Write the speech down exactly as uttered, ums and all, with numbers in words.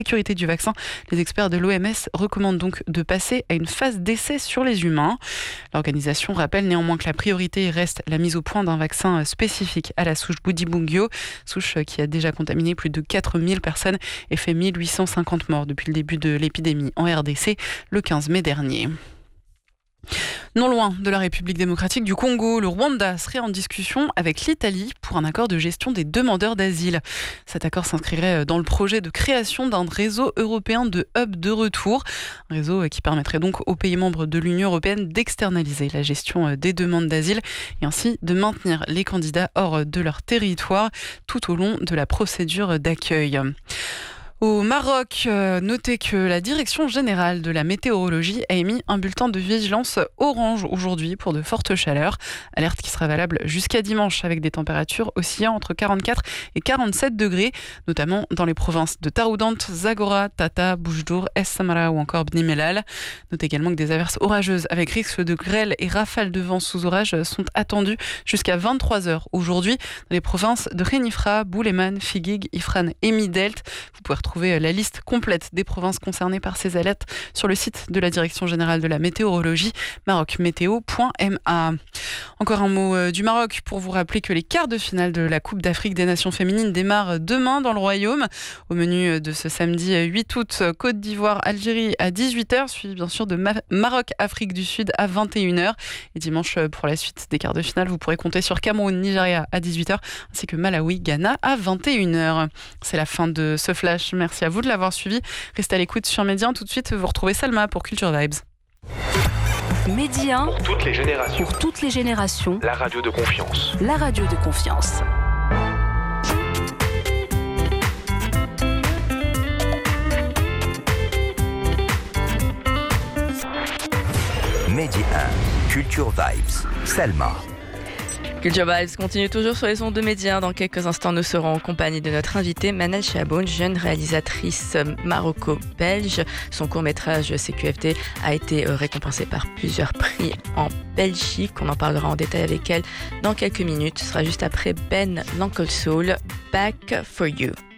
sécurité du vaccin, les experts de l'O M S recommandent donc de passer à une phase d'essai sur les humains. L'organisation rappelle néanmoins que la priorité reste la mise au point d'un vaccin spécifique à la souche Bundibugyo, souche qui a déjà contaminé plus de quatre mille personnes et fait mille huit cent cinquante morts depuis le début de l'épidémie en R D C le quinze mai dernier. Non loin de la République démocratique du Congo, le Rwanda serait en discussion avec l'Italie pour un accord de gestion des demandeurs d'asile. Cet accord s'inscrirait dans le projet de création d'un réseau européen de hub de retour, un réseau qui permettrait donc aux pays membres de l'Union européenne d'externaliser la gestion des demandes d'asile et ainsi de maintenir les candidats hors de leur territoire tout au long de la procédure d'accueil. Au Maroc, euh, notez que la Direction générale de la météorologie a émis un bulletin de vigilance orange aujourd'hui pour de fortes chaleurs. Alerte qui sera valable jusqu'à dimanche avec des températures oscillant entre quarante-quatre et quarante-sept degrés, notamment dans les provinces de Taroudant, Zagora, Tata, Boujdour, Es Samara ou encore Bni Mellal. Notez également que des averses orageuses avec risque de grêle et rafales de vent sous orage sont attendues jusqu'à vingt-trois heures aujourd'hui dans les provinces de Khénifra, Bouleman, Figuig, Ifran et Midelt. Vous pouvez retrouver la liste complète des provinces concernées par ces alertes sur le site de la Direction générale de la météorologie, maroc météo point m a. Encore un mot du Maroc pour vous rappeler que les quarts de finale de la Coupe d'Afrique des Nations féminines démarrent demain dans le Royaume. Au menu de ce samedi huit août, Côte d'Ivoire, Algérie à dix-huit heures, suivi bien sûr de Maroc, Afrique du Sud à vingt et une heures. Et dimanche, pour la suite des quarts de finale, vous pourrez compter sur Cameroun, Nigeria à dix-huit heures, ainsi que Malawi, Ghana à vingt et une heures. C'est la fin de ce flash. Merci à vous de l'avoir suivi. Restez à l'écoute sur Média. Tout de suite, vous retrouvez Salma pour Culture Vibes. Média. Pour toutes les générations. Pour toutes les générations. La radio de confiance. La radio de confiance. Média un, Culture Vibes, Salma. Culture Vibes continue toujours sur les ondes de Média. Dans quelques instants, nous serons en compagnie de notre invitée Manal Chaboun, jeune réalisatrice maroco-belge. Son court-métrage C Q F D a été récompensé par plusieurs prix en Belgique. On en parlera en détail avec elle dans quelques minutes. Ce sera juste après Ben l'Uncle Soul, Back for You.